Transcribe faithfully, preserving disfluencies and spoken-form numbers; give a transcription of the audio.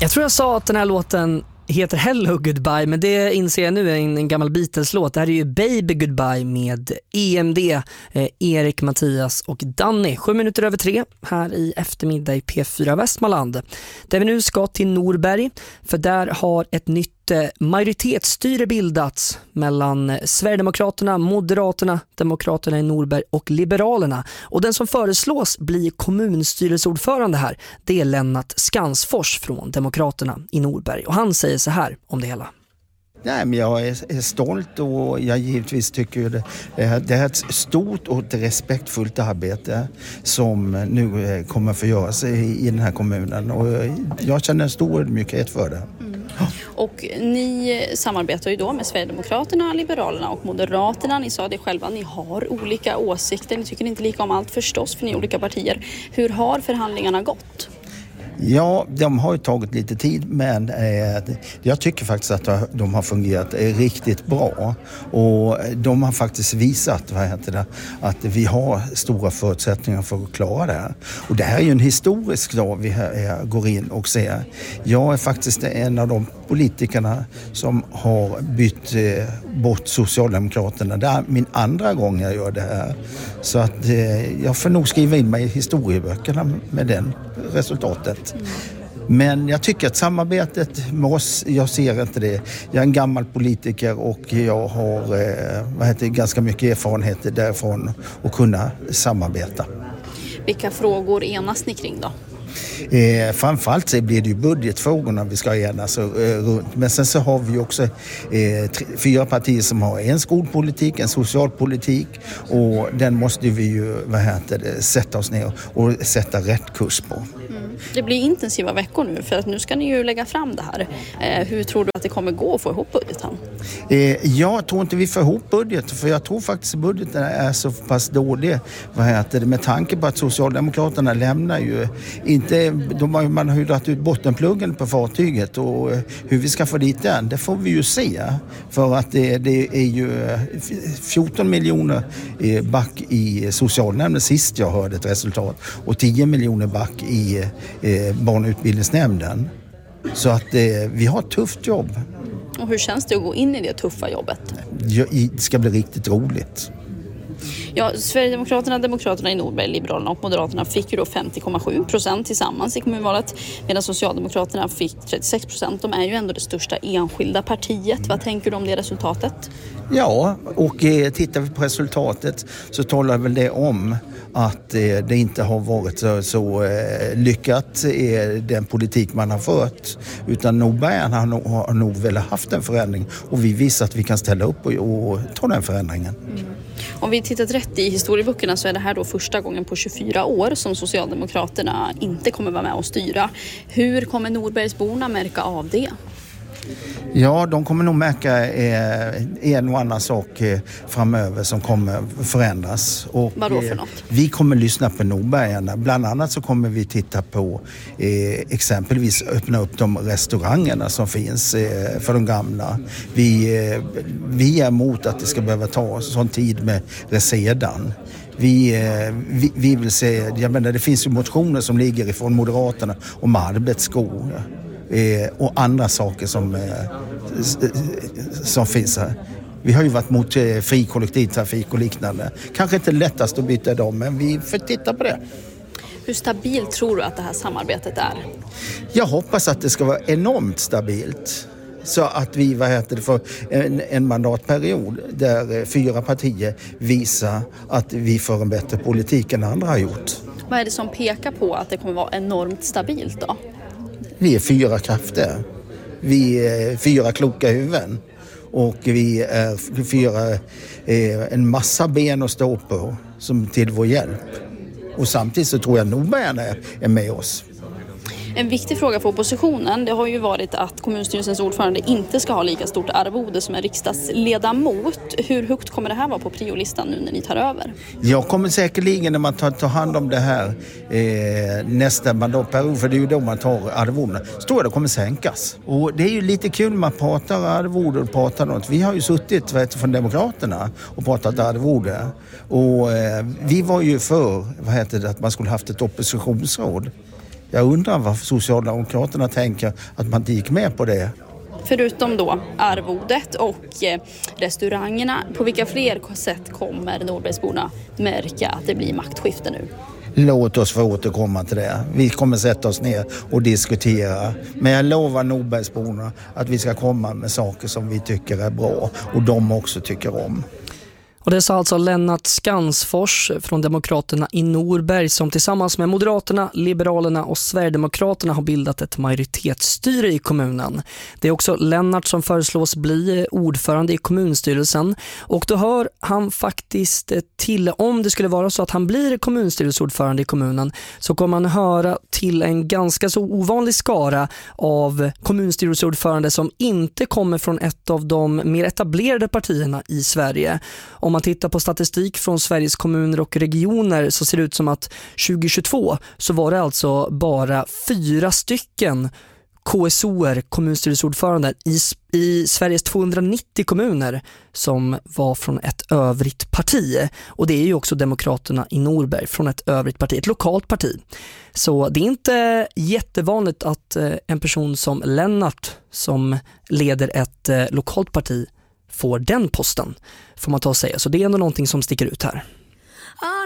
Jag tror jag sa att den här låten heter Hello Goodbye, men det inser jag nu är en, en gammal Beatles-låt. Det här är ju Baby Goodbye med E M D, eh, Erik, Mattias och Danny. Sju minuter över tre här i eftermiddag i P fyra Västmanland. Där vi nu ska till Norberg, för där har ett nytt eh, majoritetsstyre bildats mellan Sverigedemokraterna, Moderaterna, Demokraterna i Norberg och Liberalerna. Och den som föreslås bli kommunstyrelseordförande här, det är Lennart Skansfors från Demokraterna i Norberg. Och han säger så här om det hela. Nej, men jag är stolt och jag givetvis tycker det, det är ett stort och ett respektfullt arbete som nu kommer att göras i den här kommunen. Och jag känner en stor ödmjukhet för det. Mm. Och ni samarbetar ju då med Sverigedemokraterna, Liberalerna och Moderaterna. Ni sa det själva, ni har olika åsikter. Ni tycker inte lika om allt förstås, för ni är olika partier. Hur har förhandlingarna gått? Ja, de har ju tagit lite tid, men eh, jag tycker faktiskt att de har fungerat eh, riktigt bra. Och de har faktiskt visat vad heter det, att vi har stora förutsättningar för att klara det här. Och det här är ju en historisk dag vi här, går in och ser. Jag är faktiskt en av de politikerna som har bytt eh, bort Socialdemokraterna. Det är min andra gång jag gör det här. Så att eh, jag får nog skriva in mig i historieböckerna med den resultatet. Mm. Men jag tycker att samarbetet med oss, jag ser inte det. Jag är en gammal politiker och jag har eh, vad heter, ganska mycket erfarenheter därifrån att kunna samarbeta. Vilka frågor enas ni kring då? Eh, framförallt så blir det ju budgetfrågorna vi ska enas eh, runt. Men sen så har vi också eh, tre, fyra partier som har en skolpolitik, en socialpolitik, och den måste vi ju vad heter det, sätta oss ner och sätta rätt kurs på. Mm. Det blir intensiva veckor nu, för att nu ska ni ju lägga fram det här. Eh, hur tror du att det kommer gå att få ihop budgeten? Eh, jag tror inte vi får ihop budgeten, för jag tror faktiskt att budgeten är så pass dålig vad heter det, med tanke på att Socialdemokraterna lämnar ju inte, de har, man har ju dragit ut bottenpluggen på fartyget, och hur vi ska få dit den, det får vi ju se, för att det, det är ju fjorton miljoner back i socialnämnden sist jag hörde ett resultat, och tio miljoner back i eh, barnutbildningsnämnden. Så att eh, vi har ett tufft jobb. Och hur känns det att gå in i det tuffa jobbet? Ja, det ska bli riktigt roligt. Ja, Sverigedemokraterna, Demokraterna i Norberg, Liberalerna och Moderaterna fick ju då femtio komma sju procent tillsammans i kommunvalet, medan Socialdemokraterna fick trettiosex procent. De är ju ändå det största enskilda partiet. Mm. Vad tänker du om det resultatet? Ja, och eh, tittar vi på resultatet så talar väl det om att eh, det inte har varit så, så eh, lyckat eh, den politik man har fört, utan Norbergarna har, nog, har nog väl haft en förändring, och vi visar att vi kan ställa upp och, och ta den förändringen. Mm. Om vi tittat rätt i historieböckerna så är det här då första gången på tjugofyra år som Socialdemokraterna inte kommer vara med och styra. Hur kommer Norbergsborna märka av det? Ja, de kommer nog märka eh, en och annan sak eh, framöver som kommer förändras. Och, Vadå för något? Eh, vi kommer lyssna på Norbergarna. Bland annat så kommer vi titta på eh, exempelvis öppna upp de restaurangerna som finns eh, för de gamla. Vi, eh, vi är emot att det ska behöva ta sån tid med resedan. Vi, vi, vi vill se, jag menar, det finns ju motioner som ligger ifrån Moderaterna om arbetsskor eh, och andra saker som, eh, som finns här. Vi har ju varit mot eh, fri kollektivtrafik och liknande. Kanske inte lättast att byta dem, men vi får titta på det. Hur stabilt tror du att det här samarbetet är? Jag hoppas att det ska vara enormt stabilt. Så att vi vad heter det, för en, en mandatperiod där fyra partier visar att vi för en bättre politik än andra har gjort. Vad är det som pekar på att det kommer vara enormt stabilt då? Vi är fyra krafter. Vi är fyra kloka huvuden. Och vi är fyra, eh, en massa ben att stå på som till vår hjälp. Och samtidigt så tror jag Norbergarna är med oss. En viktig fråga för oppositionen, det har ju varit att kommunstyrelsens ordförande inte ska ha lika stort arvode som en riksdagsledamot. Hur högt kommer det här vara på priolistan nu när ni tar över? Jag kommer säkerligen när man tar, tar hand om det här eh, nästa mandatperiod, för det är ju då man tar arvodena, så tror jag det kommer sänkas. Och det är ju lite kul när man pratar arvode och pratar något. Vi har ju suttit vet, från Demokraterna och pratat arvode. Och eh, vi var ju för vad heter det, att man skulle haft ett oppositionsråd. Jag undrar varför Socialdemokraterna tänker att man inte gick med på det. Förutom då arvodet och eh, restaurangerna, på vilka fler sätt kommer Norbergsborna märka att det blir maktskifte nu? Låt oss få återkomma till det. Vi kommer sätta oss ner och diskutera. Men jag lovar Norbergsborna att vi ska komma med saker som vi tycker är bra och de också tycker om. Och det sa alltså Lennart Skansfors från Demokraterna i Norberg som tillsammans med Moderaterna, Liberalerna och Sverigedemokraterna har bildat ett majoritetsstyre i kommunen. Det är också Lennart som föreslås bli ordförande i kommunstyrelsen och då hör han faktiskt till, om det skulle vara så att han blir kommunstyrelseordförande i kommunen, så kommer han höra till en ganska så ovanlig skara av kommunstyrelseordförande som inte kommer från ett av de mer etablerade partierna i Sverige. Om man tittar på statistik från Sveriges kommuner och regioner så ser det ut som att tjugohundratjugotvå så var det alltså bara fyra stycken K S O-er, kommunstyrelseordförande i, i Sveriges tvåhundranittio kommuner som var från ett övrigt parti. Och det är ju också Demokraterna i Norberg från ett övrigt parti, ett lokalt parti. Så det är inte jättevanligt att eh, en person som Lennart som leder ett eh, lokalt parti får den posten, får man ta och säga. Så det är ändå någonting som sticker ut här.